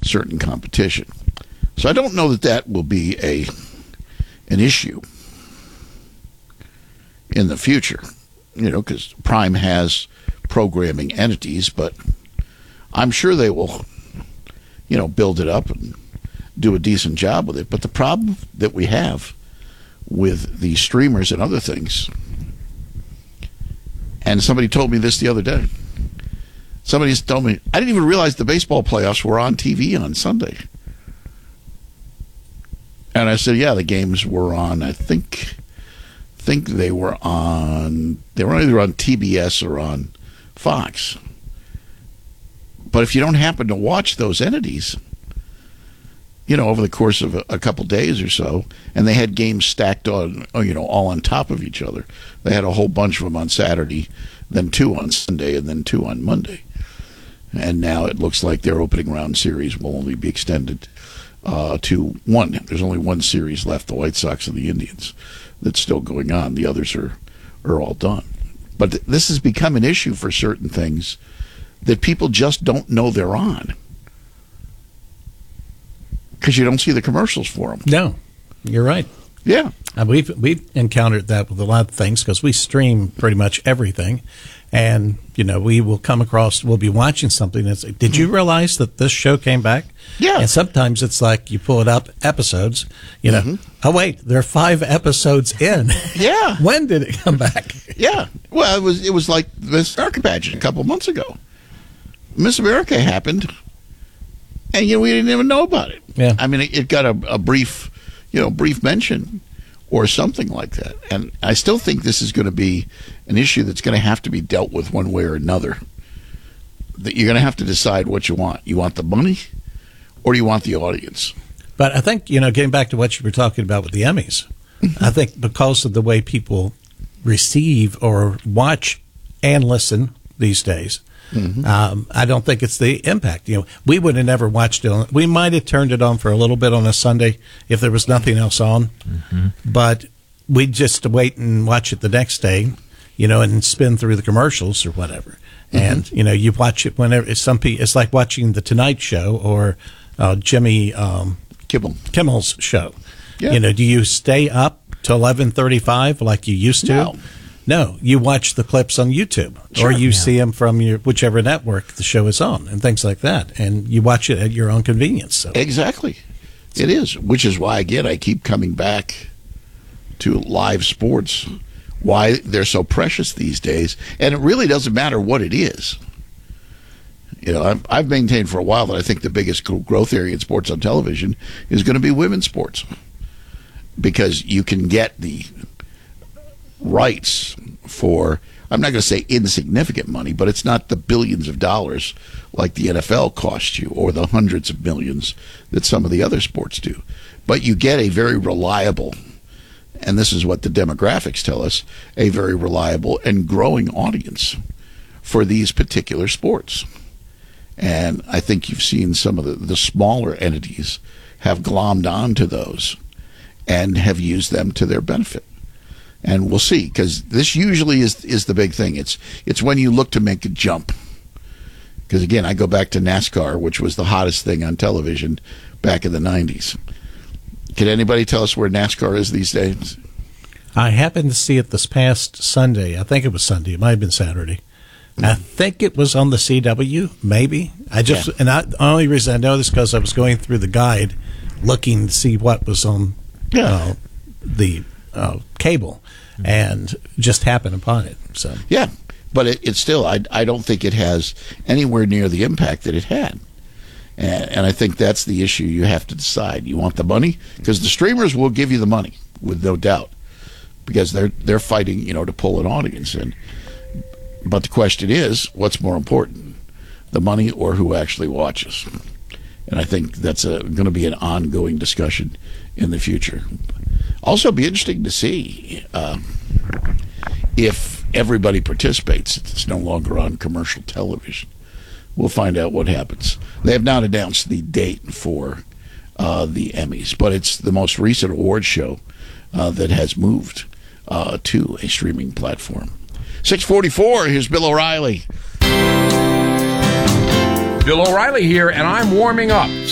certain competition. So I don't know that will be an issue in the future, because Prime has programming entities, but I'm sure they will, build it up and do a decent job with it. But the problem that we have with the streamers and other things, and somebody told me this the other day. Somebody told me, I didn't even realize the baseball playoffs were on TV on Sunday. And I said, yeah, the games were on, I think they were either on TBS or on Fox. But if you don't happen to watch those entities, over the course of a couple days or so, and they had games stacked on, all on top of each other. They had a whole bunch of them on Saturday, then 2 on Sunday, and then 2 on Monday. And now it looks like their opening round series will only be extended to 1. There's only 1 series left, the White Sox and the Indians, that's still going on. The others are all done. But this has become an issue for certain things that people just don't know they're on, because you don't see the commercials for them. No, you're right. Yeah. We've encountered that with a lot of things because we stream pretty much everything. And, we will come across, we'll be watching something and say, did you realize that this show came back? Yeah. And sometimes it's like you pull it up, episodes, oh, wait, there are 5 episodes in. Yeah. When did it come back? Yeah. Well, it was like Miss America pageant a couple of months ago. Miss America happened, and we didn't even know about it. Yeah. I mean, it got a brief mention or something like that. And I still think this is going to be an issue that's going to have to be dealt with one way or another. That you're going to have to decide what you want. You want the money, or do you want the audience? But I think, getting back to what you were talking about with the Emmys, I think because of the way people receive or watch and listen these days, I don't think it's the impact. We would have never watched it. We might have turned it on for a little bit on a Sunday if there was nothing else on, but we'd just wait and watch it the next day, and spin through the commercials or whatever. And you watch it whenever. It's like watching the Tonight Show or Jimmy Kimmel's show. Yeah. Do you stay up till 11:35 like you used to? No, you watch the clips on YouTube, or you see them from your whichever network the show is on, and things like that, and you watch it at your own convenience. So. Exactly, it is, which is why again I keep coming back to live sports, why they're so precious these days, and it really doesn't matter what it is. I've maintained for a while that I think the biggest growth area in sports on television is going to be women's sports, because you can get the rights for, I'm not going to say insignificant money, but it's not the billions of dollars like the NFL costs you, or the hundreds of millions that some of the other sports do. But you get a very reliable, and this is what the demographics tell us, a very reliable and growing audience for these particular sports. And I think you've seen some of the smaller entities have glommed onto those and have used them to their benefit. And we'll see, because this usually is the big thing. It's when you look to make a jump. Because, again, I go back to NASCAR, which was the hottest thing on television back in the 90s. Can anybody tell us where NASCAR is these days? I happened to see it this past Sunday. I think it was Sunday. It might have been Saturday. I think it was on the CW, maybe. The only reason I know this is because I was going through the guide looking to see what was on the cable, and just happened upon it. So yeah, but it's still, I don't think it has anywhere near the impact that it had. And I think that's the issue you have to decide. You want the money? Because the streamers will give you the money, with no doubt, because they're fighting, to pull an audience in. But the question is, what's more important, the money or who actually watches? And I think that's going to be an ongoing discussion in the future. Also, be interesting to see if everybody participates. It's no longer on commercial television. We'll find out what happens. They have not announced the date for the Emmys, but it's the most recent award show that has moved to a streaming platform. 6:44, here's Bill O'Reilly. Bill O'Reilly here, and I'm warming up.